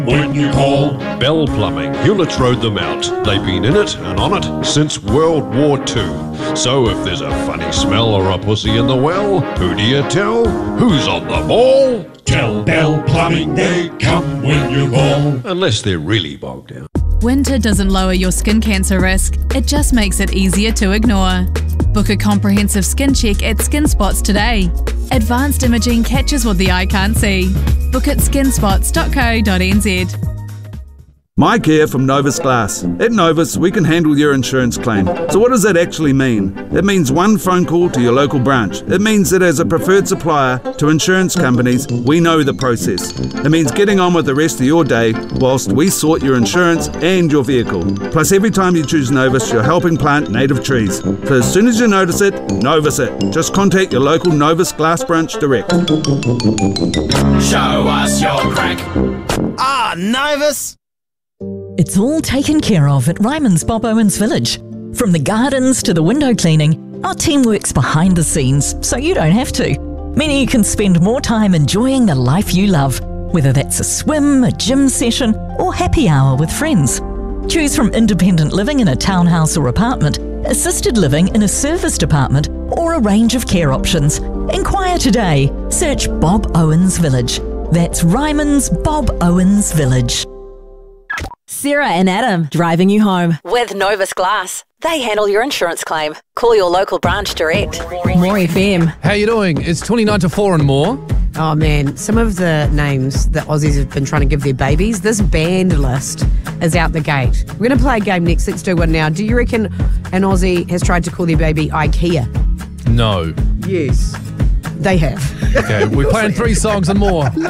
when you call. Bell Plumbing, Hewlett's rode them out. They've been in it and on it since World War II. So if there's a funny smell or a pussy in the well, who do you tell? Who's on the ball? Tell Bell Plumbing they come when you call. Unless they're really bogged down. Winter doesn't lower your skin cancer risk, it just makes it easier to ignore. Book a comprehensive skin check at Skin Spots today. Advanced imaging catches what the eye can't see. Book at skinspots.co.nz. Mike here from Novus Glass. At Novus, we can handle your insurance claim. So what does that actually mean? It means one phone call to your local branch. It means that as a preferred supplier to insurance companies, we know the process. It means getting on with the rest of your day whilst we sort your insurance and your vehicle. Plus, every time you choose Novus, you're helping plant native trees. So as soon as you notice it, Novus it. Just contact your local Novus Glass branch direct. Show us your crack. Ah, Novus! It's all taken care of at Ryman's Bob Owens Village. From the gardens to the window cleaning, our team works behind the scenes so you don't have to. Meaning you can spend more time enjoying the life you love, whether that's a swim, a gym session, or happy hour with friends. Choose from independent living in a townhouse or apartment, assisted living in a serviced apartment, or a range of care options. Inquire today. Search Bob Owens Village. That's Ryman's Bob Owens Village. Sarah and Adam driving you home with Novus Glass. They handle your insurance claim. Call your local branch direct. More FM. How you doing? It's 29 to 4 and more. Oh man, some of the names that Aussies have been trying to give their babies, this band list is out the gate. We're going to play a game next. Let's do one now. Do you reckon an Aussie has tried to call their baby IKEA? No. Yes. They have. Okay, we're playing 3 songs and more.